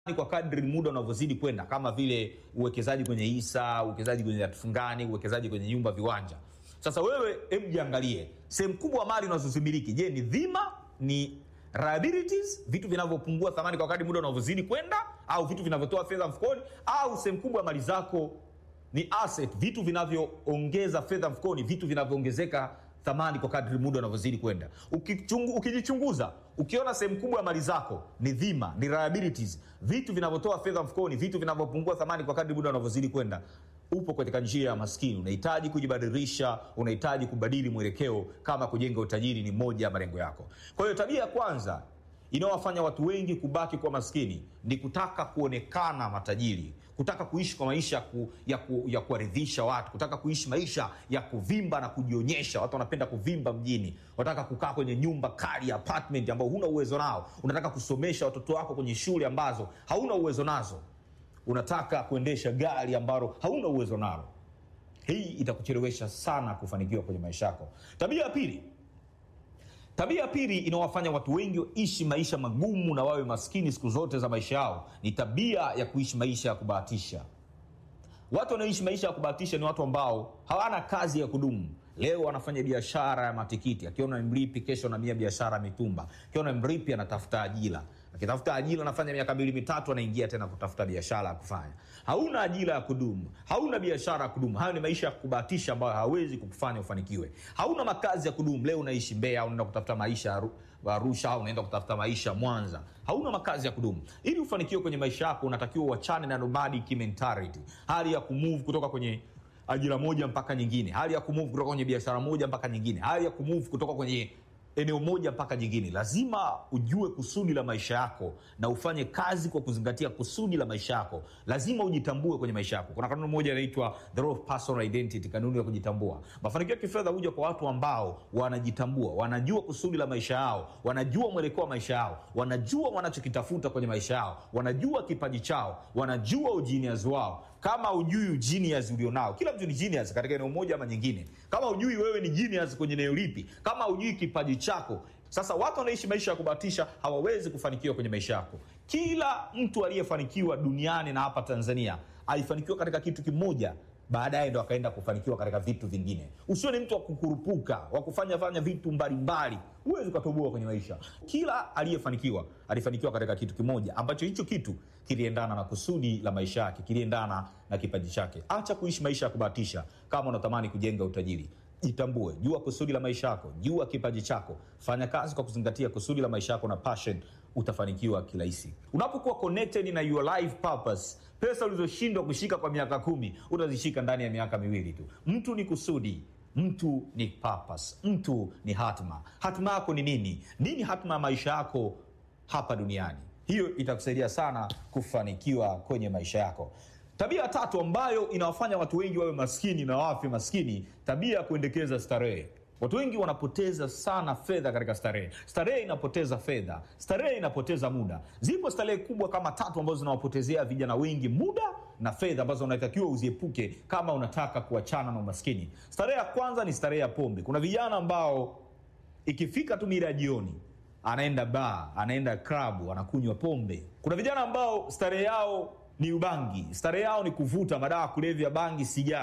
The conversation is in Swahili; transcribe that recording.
kwa kadri muda unavyozidi kwenda, kama vile uwekezaji kwenye hisa, uwekezaji kwenye fungani, uwekezaji kwenye nyumba, viwanja. Sasa wewe hebu jiangalie, sehemu kubwa mali unazozimiliki, je, ni dhima, ni liabilities, vitu vinavyopungua thamani kwa kadri muda unavyozidi kwenda, au vitu vinavyotoa fedha mfukoni, au sehemu kubwa mali zako ni asset, vitu vinavyoongeza fedha mfukoni, vitu vinavyoongezeka thamani kwa kadri muda unavyozidi kwenda. Ukijichunguza, ukiona sehemu kubwa ya mali zako ni dhima, ni liabilities, vitu vinavyotoa fedha mfukoni, vitu vinavyopungua thamani kwa kadri muda unavyozidi kwenda, upo katika njia ya maskini. Unahitaji kujibadilisha, unahitaji kubadili mwelekeo kama kujenga utajiri ni moja ya malengo yako. Kwa hiyo tabia ya kwanza inawafanya watu wengi kubaki kwa maskini ni kutaka kuonekana matajiri, kutaka kuishi kwa maisha ya kuwaridhisha watu, kutaka kuishi maisha ya kuvimba na kujionyesha. Watu wanapenda kuvimba mjini, wanataka kukaa kwenye nyumba kali, apartment ambao huna uwezo nao, unataka kusomesha watoto wako kwenye shule ambazo hauna uwezo nazo, unataka kuendesha gari ambalo hauna uwezo nalo. Hii itakuchelewesha sana kufanikiwa kwenye maisha yako. Tabia pili inawafanya watu wengi waishi maisha magumu na wawe maskini siku zote za maisha yao ni tabia ya kuishi maisha ya kubahatisha. Watu wanaoishi maisha ya kubahatisha ni watu ambao hawana kazi ya kudumu. Leo anafanya biashara ya matikiti, akiona mripi kesho na biashara mitumba, akiona mripi anatafuta ajira, akitafuta ajira anafanya miaka 2-3 anaingia tena kutafuta biashara ya kufanya. Hauna ajira ya kudumu, hauna biashara ya kudumu. Hayo ni maisha ya kubahatisha ambayo hawezi kukufanya ufanikiwe. Hauna makazi ya kudumu. Leo unaishi Mbeya, unaenda kutafuta maisha Arusha, au unaenda kutafuta maisha Mwanza. Hauna makazi ya kudumu. Ili ufanikiwe kwenye maisha yako unatakiwa uachane na nomadic mentality, hali ya kumove kutoka kwenye ajira moja mpaka nyingine, hali ya kumove kutoka kwenye biashara moja mpaka nyingine, hali ya kumove kutoka kwenye eneo moja mpaka nyingine. Lazima ujue kusudi la maisha yako na ufanye kazi kwa kuzingatia kusudi la maisha yako. Lazima ujitambue kwenye maisha yako. Kuna kanuni moja inaitwa the law of personal identity, kanuni ya kujitambua. Mafanikio ya kifedha huja kwa watu ambao wanajitambua, wanajua kusudi la maisha yao, wanajua mwelekeo wa maisha yao, wanajua wanachokitafuta kwenye maisha yao, wanajua kipaji chao, wanajua ugenius wao. Kama ujui ugenius ulionao, kila mtu ni genius katika eneo moja ama nyingine. Kama ujui wewe ni genius kwenye eneo lipi, kama ujui kipaji chako. Sasa watu wanaishi maisha ya kubahatisha, hawawezi kufanikiwa kwenye maisha yako. Kila mtu aliyefanikiwa duniani na hapa Tanzania alifanikiwa katika kitu kimoja, baadaye ndo akaenda kufanikiwa katika vitu vingine. Usiwe ni mtu wa kukurupuka, wa kufanya vitu mbalimbali, huwezi kutoboa kwenye maisha. Kila aliyefanikiwa alifanikiwa katika kitu kimoja ambacho hicho kitu kiliendana na kusudi la maisha yake, kiliendana na kipaji chake. Acha kuishi maisha ya kubahatisha kama unatamani kujenga utajiri. Jitambue, jua kusudi la maisha yako, jua kipaji chako, fanya kazi kwa kuzingatia kusudi la maisha yako na passion, utafanikiwa kirahisi. Unapokuwa connected na your life purpose, pesa ulizoshindwa kushika kwa miaka 10 utazishika ndani ya miaka 2 tu. Mtu ni kusudi, mtu ni purpose, mtu ni hatma. Hatma yako ni nini? Nini hatma ya maisha yako hapa duniani? Hiyo itakusaidia sana kufanikiwa kwenye maisha yako. Tabia tatu ambayo inawafanya watu wengi wawe maskini na wafe maskini, tabia ya kuendekeza starehe. Watu wengi wanapoteza sana fedha katika starehe. Starehe inapoteza fedha, starehe inapoteza muda. Zipo starehe kubwa kama 3 ambazo zinawapotezea vijana wengi muda na fedha ambazo unatakiwa uziepuke kama unataka kuachana na umaskini. Starehe ya kwanza ni starehe ya pombe. Kuna vijana ambao ikifika tu mira jioni anaenda bar, anaenda club, anakunywa pombe. Kuna vijana ambao starehe yao ni ubangi, starehe yao ni kuvuta madawa kulevya, bangi, sigara.